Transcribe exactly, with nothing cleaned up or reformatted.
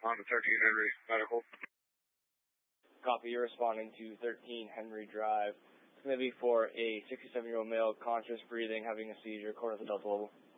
On to thirteen Henry Medical. Copy, you're responding to thirteen Henry Drive. It's going to be for a sixty-seven-year-old male, conscious, breathing, having a seizure, according to the Delta level.